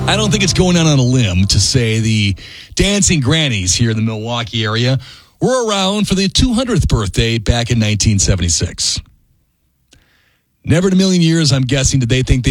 I don't think it's going out on a limb to say the dancing grannies here in the Milwaukee area were around for the 200th birthday back in 1976. Never in a million years, I'm guessing, did they think